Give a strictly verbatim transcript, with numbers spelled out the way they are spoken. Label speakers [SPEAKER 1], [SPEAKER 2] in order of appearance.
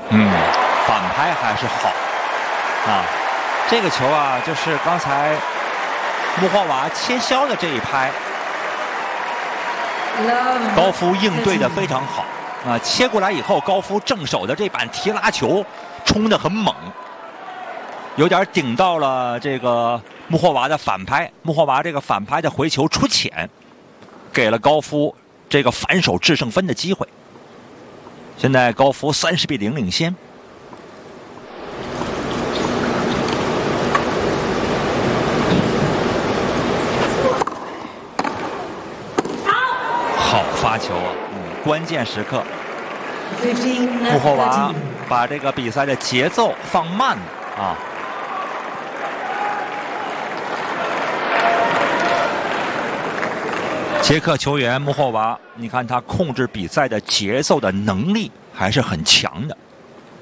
[SPEAKER 1] 嗯，反拍还是好啊。这个球啊，就是刚才穆霍娃切削的这一拍，高夫应对的非常好啊。切过来以后，高夫正手的这板提拉球冲得很猛，有点顶到了这个穆霍娃的反拍。穆霍娃这个反拍的回球出浅，给了高夫这个反手制胜分的机会。现在高夫三十比零领先。好发球啊！嗯，关键时刻，穆霍娃把这个比赛的节奏放慢了啊。捷克球员穆霍娃，你看他控制比赛的节奏的能力还是很强的。